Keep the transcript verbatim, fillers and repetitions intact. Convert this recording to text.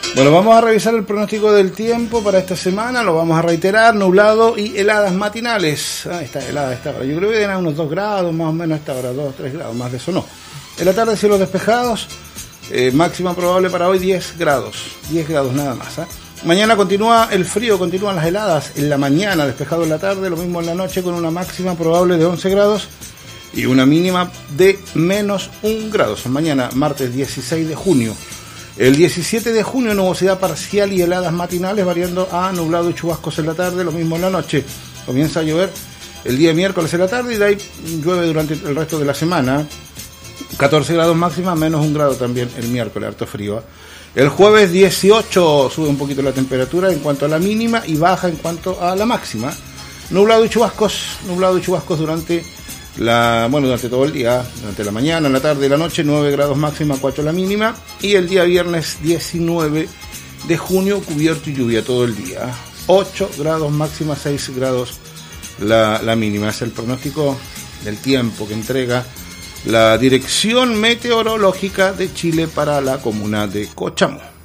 Bueno, vamos a revisar el pronóstico del tiempo para esta semana, lo vamos a reiterar, nublado y heladas matinales. Ah, está helada esta hora, yo creo que eran unos dos grados más o menos a esta hora, dos, tres grados, más de eso no. En la tarde cielos despejados, eh, máxima probable para hoy diez grados, diez grados nada más. ¿eh? Mañana continúa el frío, continúan las heladas en la mañana, despejado en la tarde, lo mismo en la noche con una máxima probable de once grados y una mínima de menos un grado. Mañana, martes dieciséis de junio. El diecisiete de junio, nubosidad parcial y heladas matinales, variando a nublado y chubascos en la tarde, lo mismo en la noche. Comienza a llover el día miércoles en la tarde y de ahí llueve durante el resto de la semana. catorce grados máxima, menos un grado también el miércoles, harto frío. El jueves dieciocho sube un poquito la temperatura en cuanto a la mínima y baja en cuanto a la máxima. Nublado y chubascos, nublado y chubascos durante la, bueno, durante todo el día, durante la mañana, la tarde y la noche, nueve grados máxima, cuatro la mínima. Y el día viernes diecinueve de junio, cubierto y lluvia todo el día. ocho grados máxima, seis grados la, la mínima. Es el pronóstico del tiempo que entrega la Dirección Meteorológica de Chile para la comuna de Cochamó.